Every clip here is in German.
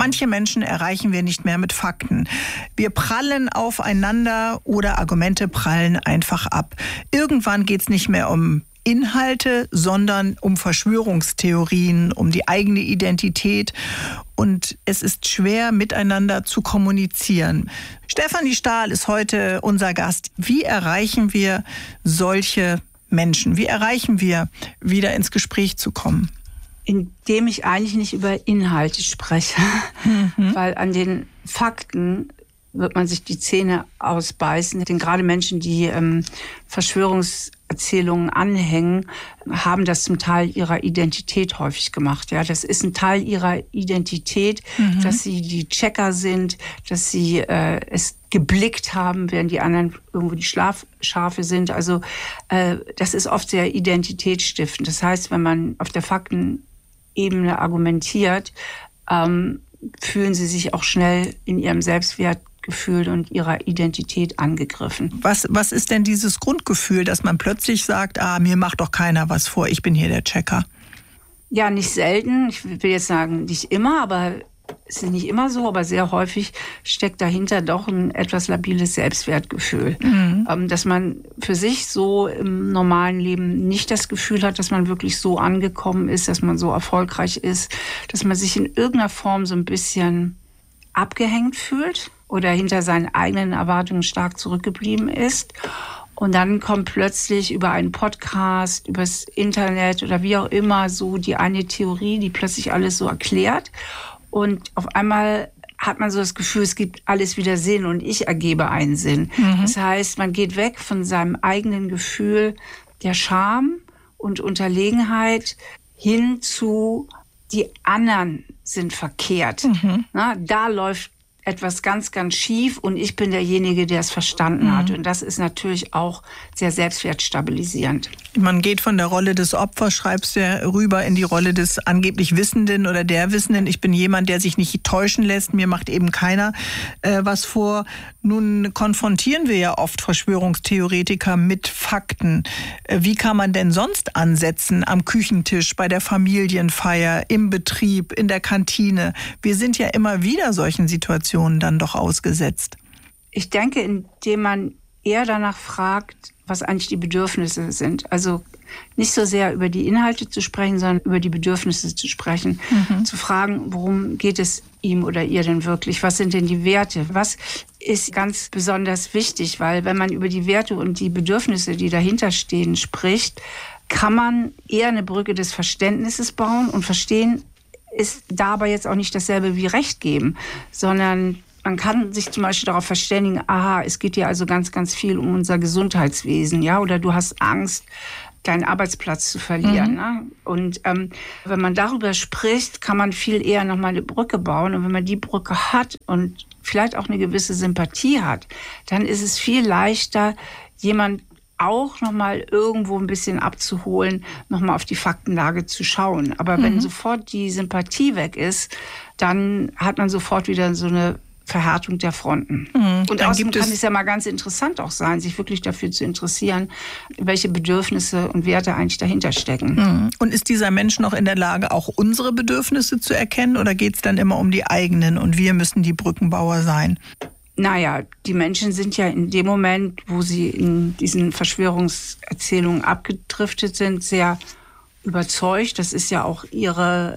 Manche Menschen erreichen wir nicht mehr mit Fakten. Wir prallen aufeinander oder Argumente prallen einfach ab. Irgendwann geht es nicht mehr um Inhalte, sondern um Verschwörungstheorien, um die eigene Identität. Und es ist schwer, miteinander zu kommunizieren. Stefanie Stahl ist heute unser Gast. Wie erreichen wir solche Menschen? Wie erreichen wir, wieder ins Gespräch zu kommen? Indem ich eigentlich nicht über Inhalte spreche, weil an den Fakten wird man sich die Zähne ausbeißen. Denn gerade Menschen, die Verschwörungserzählungen anhängen, haben das zum Teil ihrer Identität häufig gemacht. Ja, das ist ein Teil ihrer Identität, dass sie die Checker sind, dass sie es geblickt haben, während die anderen irgendwo die Schlafschafe sind. Also das ist oft sehr identitätsstiftend. Das heißt, wenn man auf der Faktenebene argumentiert, fühlen sie sich auch schnell in ihrem Selbstwertgefühl und ihrer Identität angegriffen. Was ist denn dieses Grundgefühl, dass man plötzlich sagt, mir macht doch keiner was vor, ich bin hier der Checker? Ja, nicht selten. Ich will jetzt sagen, nicht immer, aber es ist nicht immer so, aber sehr häufig steckt dahinter doch ein etwas labiles Selbstwertgefühl. Dass man für sich so im normalen Leben nicht das Gefühl hat, dass man wirklich so angekommen ist, dass man so erfolgreich ist, dass man sich in irgendeiner Form so ein bisschen abgehängt fühlt oder hinter seinen eigenen Erwartungen stark zurückgeblieben ist. Und dann kommt plötzlich über einen Podcast, übers Internet oder wie auch immer so die eine Theorie, die plötzlich alles so erklärt. Und auf einmal hat man so das Gefühl, es gibt alles wieder Sinn und ich ergebe einen Sinn. Das heißt, man geht weg von seinem eigenen Gefühl der Scham und Unterlegenheit hin zu, die anderen sind verkehrt. Na, da läuft etwas ganz, ganz schief und ich bin derjenige, der es verstanden hat. Und das ist natürlich auch sehr selbstwertstabilisierend. Man geht von der Rolle des Opfers, schreibst du, rüber in die Rolle des angeblich Wissenden oder der Wissenden. Ich bin jemand, der sich nicht täuschen lässt. Mir macht eben keiner was vor. Nun konfrontieren wir ja oft Verschwörungstheoretiker mit Fakten. Wie kann man denn sonst ansetzen? Am Küchentisch, bei der Familienfeier, im Betrieb, in der Kantine. Wir sind ja immer wieder solchen Situationen dann doch ausgesetzt. Ich denke, indem man eher danach fragt, was eigentlich die Bedürfnisse sind. Also nicht so sehr über die Inhalte zu sprechen, sondern über die Bedürfnisse zu sprechen. Zu fragen, worum geht es ihm oder ihr denn wirklich? Was sind denn die Werte? Was ist ganz besonders wichtig? Weil wenn man über die Werte und die Bedürfnisse, die dahinter stehen, spricht, kann man eher eine Brücke des Verständnisses bauen. Und verstehen ist dabei jetzt auch nicht dasselbe wie Recht geben, sondern man kann sich zum Beispiel darauf verständigen, es geht hier also ganz, ganz viel um unser Gesundheitswesen, ja, oder du hast Angst, deinen Arbeitsplatz zu verlieren. Ne? Und wenn man darüber spricht, kann man viel eher nochmal eine Brücke bauen. Und wenn man die Brücke hat und vielleicht auch eine gewisse Sympathie hat, dann ist es viel leichter, jemand auch nochmal irgendwo ein bisschen abzuholen, nochmal auf die Faktenlage zu schauen. Aber wenn sofort die Sympathie weg ist, dann hat man sofort wieder so eine Verhärtung der Fronten. Und außerdem kann es ja mal ganz interessant auch sein, sich wirklich dafür zu interessieren, welche Bedürfnisse und Werte eigentlich dahinter stecken. Und ist dieser Mensch noch in der Lage, auch unsere Bedürfnisse zu erkennen? Oder geht es dann immer um die eigenen und wir müssen die Brückenbauer sein? Naja, die Menschen sind ja in dem Moment, wo sie in diesen Verschwörungserzählungen abgedriftet sind, sehr überzeugt. Das ist ja auch ihre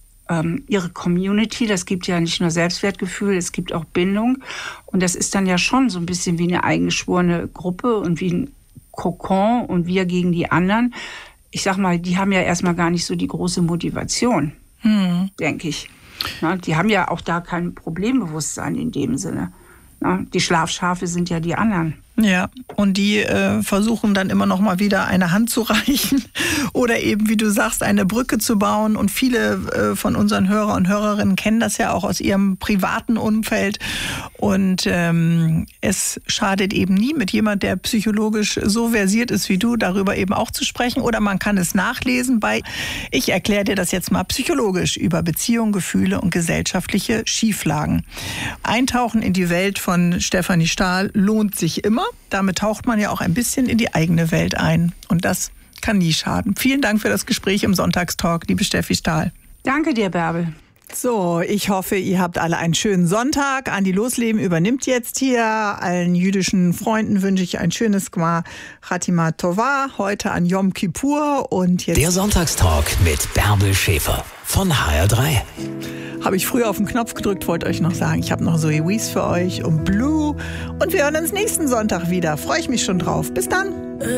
Community. Das gibt ja nicht nur Selbstwertgefühl, es gibt auch Bindung. Und das ist dann ja schon so ein bisschen wie eine eingeschworene Gruppe und wie ein Kokon und wir gegen die anderen. Ich sag mal, die haben ja erstmal gar nicht so die große Motivation, denke ich. Na, die haben ja auch da kein Problembewusstsein in dem Sinne. Na, die Schlafschafe sind ja die anderen. Ja, und die versuchen dann immer noch mal wieder eine Hand zu reichen oder eben, wie du sagst, eine Brücke zu bauen. Und viele von unseren Hörer und Hörerinnen kennen das ja auch aus ihrem privaten Umfeld. Und es schadet eben nie, mit jemand, der psychologisch so versiert ist wie du, darüber eben auch zu sprechen. Oder man kann es nachlesen bei, ich erkläre dir das jetzt mal psychologisch, über Beziehungen, Gefühle und gesellschaftliche Schieflagen. Eintauchen in die Welt von Stefanie Stahl lohnt sich immer. Damit taucht man ja auch ein bisschen in die eigene Welt ein. Und das kann nie schaden. Vielen Dank für das Gespräch im Sonntagstalk, liebe Steffi Stahl. Danke dir, Bärbel. So, ich hoffe, ihr habt alle einen schönen Sonntag. Andi Losleben übernimmt jetzt hier. Allen jüdischen Freunden wünsche ich ein schönes Gmar Chatima Tova heute an Yom Kippur. Und jetzt der Sonntagstalk mit Bärbel Schäfer von HR3. Habe ich früher auf den Knopf gedrückt, wollte euch noch sagen, ich habe noch Zoe Wees für euch und Blue. Und wir hören uns nächsten Sonntag wieder. Freue ich mich schon drauf. Bis dann.